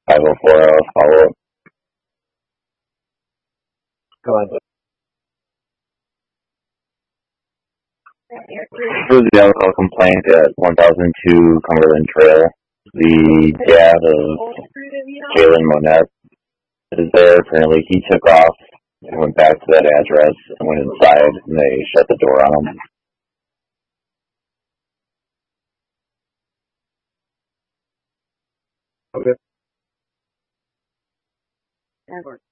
504 follow up. Go ahead. This was the alcohol complaint at 1002 Cumberland Trail. The dad of Jalen Monette is there. Apparently he took off and went back to that address and went inside and they shut the door on him. Okay.